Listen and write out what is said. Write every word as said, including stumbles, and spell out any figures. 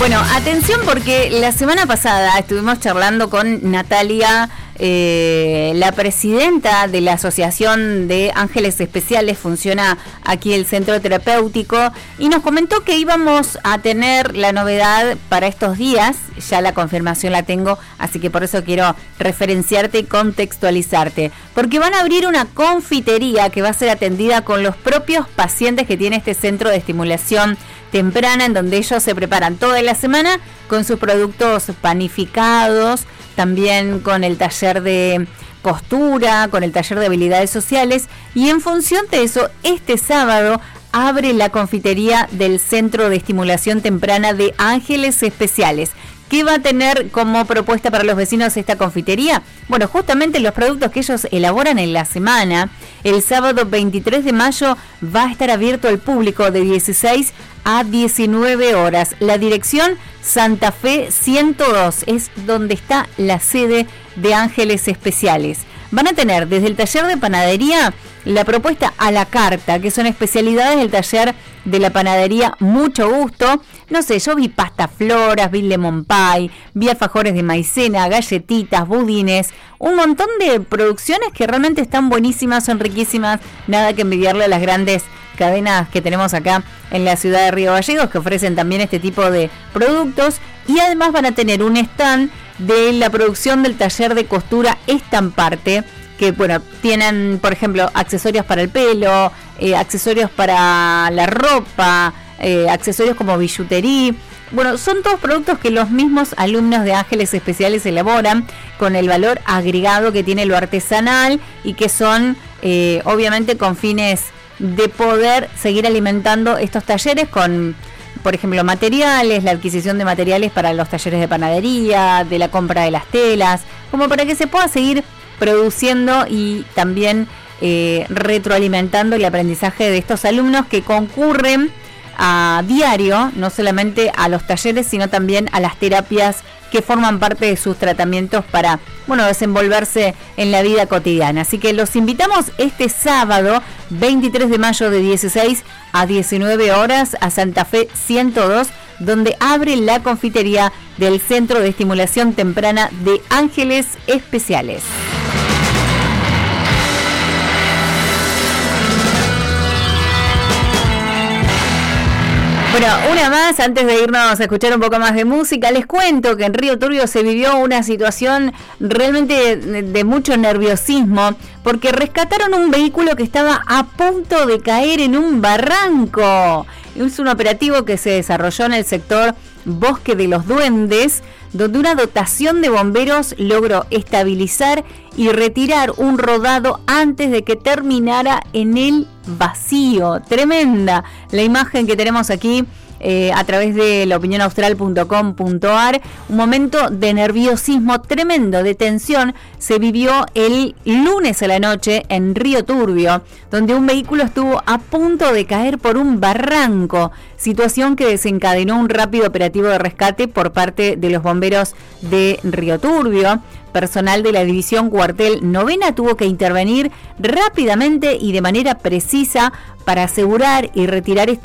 Bueno, atención porque la semana pasada estuvimos charlando con Natalia, eh, la presidenta de la Asociación de Ángeles Especiales, funciona aquí el centro terapéutico, y nos comentó que íbamos a tener la novedad para estos días. Ya la confirmación la tengo, así que por eso quiero referenciarte y contextualizarte, porque van a abrir una confitería que va a ser atendida con los propios pacientes que tiene este centro de estimulación temprana, en donde ellos se preparan toda la semana con sus productos panificados, también con el taller de costura, con el taller de habilidades sociales, y en función de eso, este sábado abre la confitería del Centro de Estimulación Temprana de Ángeles Especiales. ¿Qué va a tener como propuesta para los vecinos esta confitería? Bueno, justamente los productos que ellos elaboran en la semana. El sábado veintitrés de mayo va a estar abierto al público de dieciséis a diecinueve horas. La dirección Santa Fe ciento dos es donde está la sede de Ángeles Especiales. Van a tener desde el taller de panadería la propuesta a la carta, que son especialidades del taller de la panadería Mucho Gusto. No sé, yo vi pasta floras, vi lemon pie, vi alfajores de maicena, galletitas, budines, un montón de producciones que realmente están buenísimas, son riquísimas, nada que envidiarle a las grandes cadenas que tenemos acá en la ciudad de Río Gallegos, que ofrecen también este tipo de productos, y además van a tener un stand de la producción del taller de costura Estamparte, que bueno, tienen por ejemplo accesorios para el pelo, eh, accesorios para la ropa, eh, accesorios como billutería. Bueno, son todos productos que los mismos alumnos de Ángeles Especiales elaboran con el valor agregado que tiene lo artesanal, y que son eh, obviamente con fines de poder seguir alimentando estos talleres con, por ejemplo, materiales, la adquisición de materiales para los talleres de panadería, de la compra de las telas, como para que se pueda seguir produciendo y también eh, retroalimentando el aprendizaje de estos alumnos que concurren a diario, no solamente a los talleres, sino también a las terapias que forman parte de sus tratamientos para, bueno, desenvolverse en la vida cotidiana. Así que los invitamos este sábado veintitrés de mayo de dieciséis a diecinueve horas a Santa Fe ciento dos, donde abre la confitería del Centro de Estimulación Temprana de Ángeles Especiales. Bueno, una más, antes de irnos a escuchar un poco más de música, les cuento que en Río Turbio se vivió una situación realmente de, de mucho nerviosismo, porque rescataron un vehículo que estaba a punto de caer en un barranco. Es un operativo que se desarrolló en el sector Bosque de los Duendes, donde una dotación de bomberos logró estabilizar y retirar un rodado antes de que terminara en el vacío. Tremenda la imagen que tenemos aquí eh, a través de la opinión austral punto com punto a r. Un momento de nerviosismo tremendo, de tensión, se vivió el lunes a la noche en Río Turbio, donde un vehículo estuvo a punto de caer por un barranco, situación que desencadenó un rápido operativo de rescate por parte de los bomberos de Río Turbio. Personal de la División Cuartel Novena tuvo que intervenir rápidamente y de manera precisa para asegurar y retirar este